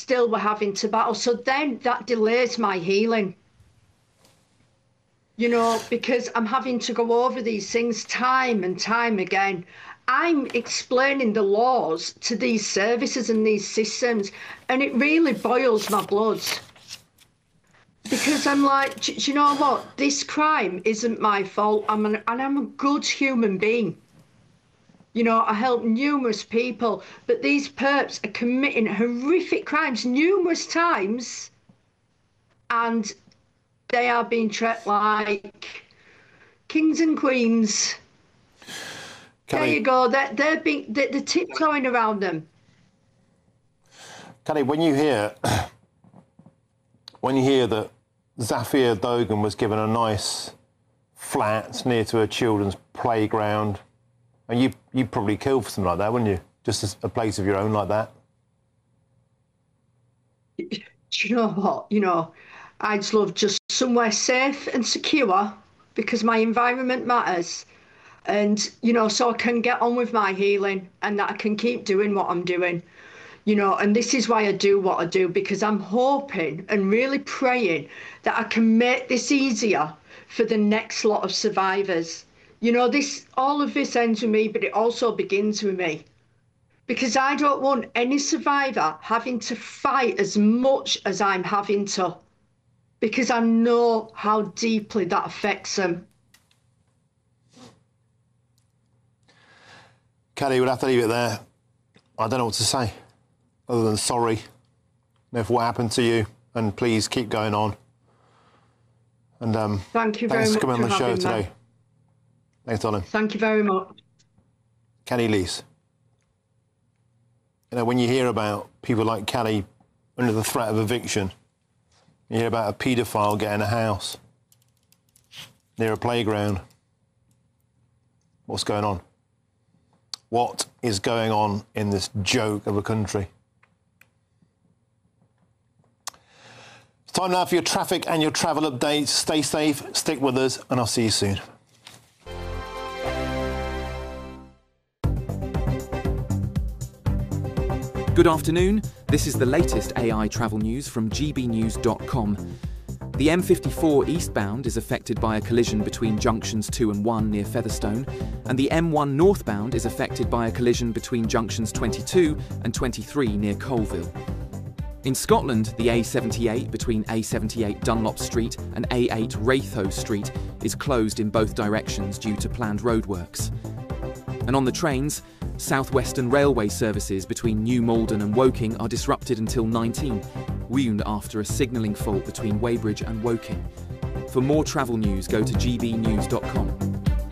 still we're having to battle. So then that delays my healing. You know, because I'm having to go over these things time and time again. I'm explaining the laws to these services and these systems, and it really boils my blood. Because I'm like, do you know what? This crime isn't my fault. And I'm a good human being. You know, I help numerous people, but these perps are committing horrific crimes numerous times, and they are being treated like kings and queens. There you go. They're tiptoeing around them. Kelly, when you hear that Zafir Dogan was given a nice flat near to a children's playground, and you'd probably kill for something like that, wouldn't you? Just as a place of your own like that. Do you know what? You know, I just love just somewhere safe and secure, because my environment matters. And, you know, so I can get on with my healing, and that I can keep doing what I'm doing, you know, and this is why I do what I do, because I'm hoping and really praying that I can make this easier for the next lot of survivors. You know, all of this ends with me, but it also begins with me, because I don't want any survivor having to fight as much as I'm having to, because I know how deeply that affects them. Kelly, we'll have to leave it there. I don't know what to say other than sorry for what happened to you, and please keep going on. And thank you very much for coming on the show today. Me. Thanks, darling. Thank you very much. Kelly Lees. You know, when you hear about people like Kelly under the threat of eviction, you hear about a paedophile getting a house near a playground. What's going on? What is going on in this joke of a country? It's time now for your traffic and your travel updates. Stay safe, stick with us, and I'll see you soon. Good afternoon. This is the latest AI travel news from gbnews.com. The M54 eastbound is affected by a collision between junctions 2 and 1 near Featherstone, and the M1 northbound is affected by a collision between junctions 22 and 23 near Colville. In Scotland, the A78 between A78 Dunlop Street and A8 Raytho Street is closed in both directions due to planned roadworks. And on the trains, South Western Railway services between New Malden and Woking are disrupted until 19, wound after a signalling fault between Weybridge and Woking. For more travel news, go to gbnews.com.